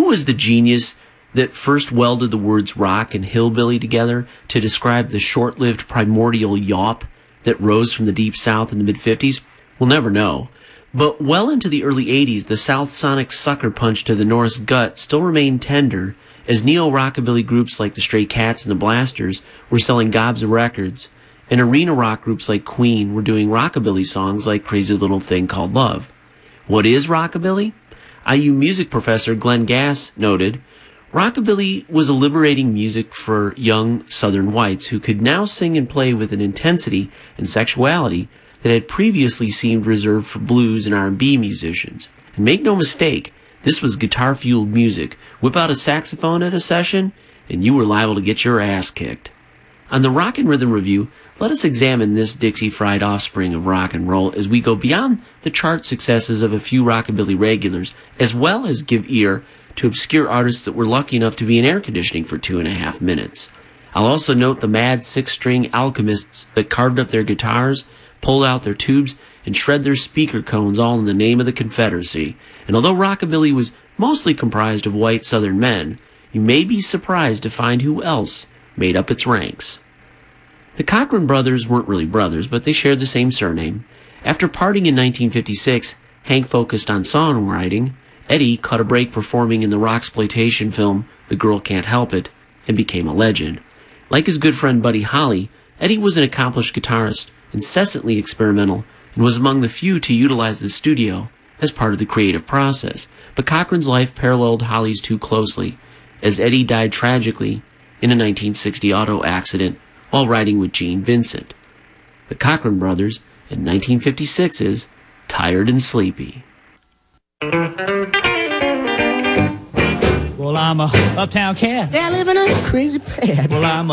was the genius that first welded the words rock and hillbilly together to describe the short-lived primordial yawp that rose from the Deep South in the mid-50s? We'll never know. But well into the early 80s, the South Sonic sucker punch to the Norse gut still remained tender, as neo-rockabilly groups like the Stray Cats and the Blasters were selling gobs of records, and arena rock groups like Queen were doing rockabilly songs like Crazy Little Thing Called Love. What is rockabilly? IU music professor Glenn Gass noted, rockabilly was a liberating music for young Southern whites who could now sing and play with an intensity and sexuality that had previously seemed reserved for blues and R&B musicians. And make no mistake, this was guitar-fueled music. Whip out a saxophone at a session, and you were liable to get your ass kicked. On the Rock and Rhythm Review, let us examine this Dixie-fried offspring of rock and roll as we go beyond the chart successes of a few rockabilly regulars, as well as give ear to obscure artists that were lucky enough to be in air conditioning for 2.5 minutes. I'll also note the mad six-string alchemists that carved up their guitars, pulled out their tubes, and shred their speaker cones all in the name of the Confederacy. And although rockabilly was mostly comprised of white Southern men, you may be surprised to find who else made up its ranks. The Cochran brothers weren't really brothers, but they shared the same surname. After parting in 1956, Hank focused on songwriting. Eddie caught a break performing in the rocksploitation film The Girl Can't Help It, and became a legend. Like his good friend Buddy Holly, Eddie was an accomplished guitarist, incessantly experimental, and was among the few to utilize the studio as part of the creative process. But Cochran's life paralleled Holly's too closely, as Eddie died tragically in a 1960 auto accident while riding with Gene Vincent. The Cochran brothers in 1956's Tired and Sleepy. Well, I'm a uptown cat. They're living in a crazy pad. Well, I'm